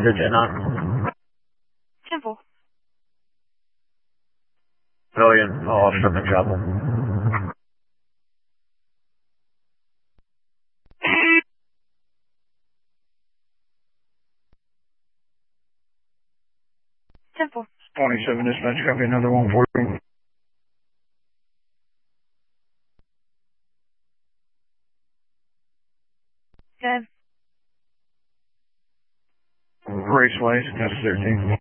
10-9. Simple. Billion, Austin and Chapel. Simple. 27 dispatch, copy another one for you. Good. Raceways, that's 13.